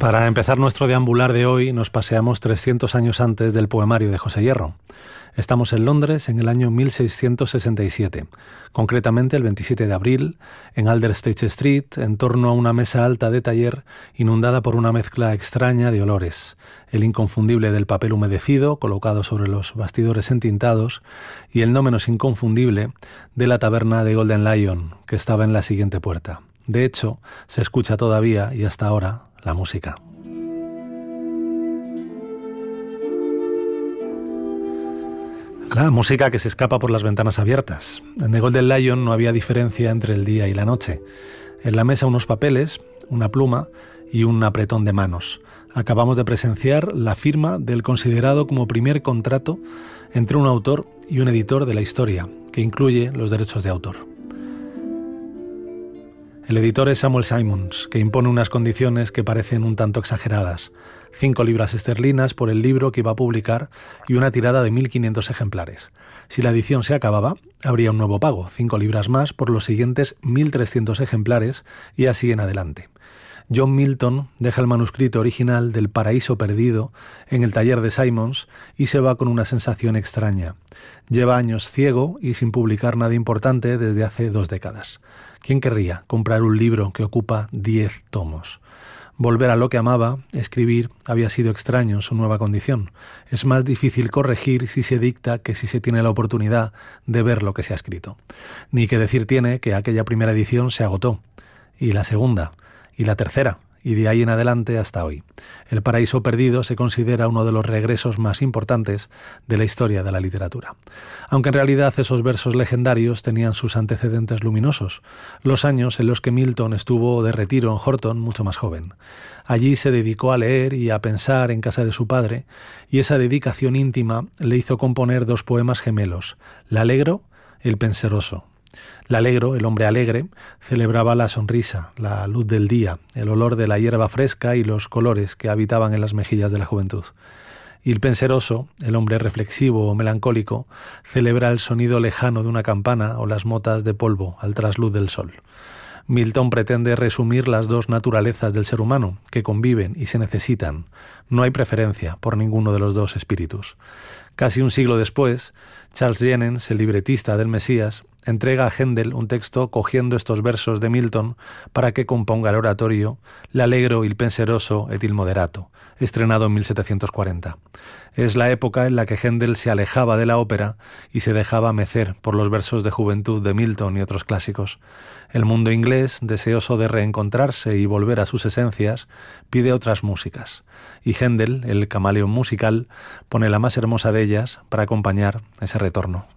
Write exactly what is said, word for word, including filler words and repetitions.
Para empezar nuestro deambular de hoy, nos paseamos trescientos años antes del poemario de José Hierro. Estamos en Londres en el año mil seiscientos sesenta y siete, concretamente el veintisiete de abril, en Alderstage Street, en torno a una mesa alta de taller inundada por una mezcla extraña de olores, el inconfundible del papel humedecido colocado sobre los bastidores entintados y el no menos inconfundible de la taberna de Golden Lion, que estaba en la siguiente puerta. De hecho, se escucha todavía, y hasta ahora, la música. La música que se escapa por las ventanas abiertas. En The Golden Lion no había diferencia entre el día y la noche. En la mesa unos papeles, una pluma y un apretón de manos. Acabamos de presenciar la firma del considerado como primer contrato entre un autor y un editor de la historia, que incluye los derechos de autor. El editor es Samuel Simons, que impone unas condiciones que parecen un tanto exageradas. Cinco libras esterlinas por el libro que iba a publicar y una tirada de mil quinientos ejemplares. Si la edición se acababa, habría un nuevo pago, cinco libras más por los siguientes mil trescientos ejemplares y así en adelante. John Milton deja el manuscrito original del Paraíso Perdido en el taller de Simons y se va con una sensación extraña. Lleva años ciego y sin publicar nada importante desde hace dos décadas. ¿Quién querría comprar un libro que ocupa diez tomos? Volver a lo que amaba, escribir, había sido extraño en su nueva condición. Es más difícil corregir si se dicta que si se tiene la oportunidad de ver lo que se ha escrito. Ni que decir tiene que aquella primera edición se agotó, y la segunda, y la tercera, y de ahí en adelante hasta hoy. El Paraíso Perdido se considera uno de los regresos más importantes de la historia de la literatura. Aunque en realidad esos versos legendarios tenían sus antecedentes luminosos, los años en los que Milton estuvo de retiro en Horton mucho más joven. Allí se dedicó a leer y a pensar en casa de su padre, y esa dedicación íntima le hizo componer dos poemas gemelos, L'Allegro y El Penseroso. L'Allegro, el hombre alegre, celebraba la sonrisa, la luz del día, el olor de la hierba fresca y los colores que habitaban en las mejillas de la juventud. Y el Penseroso, el hombre reflexivo o melancólico, celebra el sonido lejano de una campana o las motas de polvo al trasluz del sol. Milton pretende resumir las dos naturalezas del ser humano, que conviven y se necesitan. No hay preferencia por ninguno de los dos espíritus. Casi un siglo después, Charles Jennens, el libretista del Mesías, entrega a Händel un texto cogiendo estos versos de Milton para que componga el oratorio L'Allegro il penseroso et il moderato, estrenado en mil setecientos cuarenta. Es la época en la que Händel se alejaba de la ópera y se dejaba mecer por los versos de juventud de Milton y otros clásicos. El mundo inglés, deseoso de reencontrarse y volver a sus esencias, pide otras músicas, y Händel, el camaleón musical, pone la más hermosa de ellas para acompañar ese retorno.